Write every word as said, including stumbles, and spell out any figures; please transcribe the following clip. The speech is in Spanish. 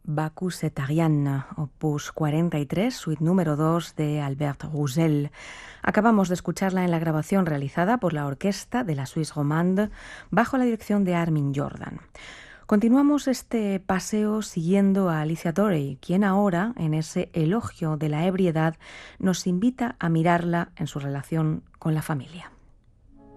Bacchus et Ariane, opus cuarenta y tres, suite número dos de Albert Roussel. Acabamos de escucharla en la grabación realizada por la orquesta de la Suisse Romande bajo la dirección de Armin Jordan. Continuamos este paseo siguiendo a Alicia Torrey, quien ahora, en ese elogio de la ebriedad, nos invita a mirarla en su relación con la familia.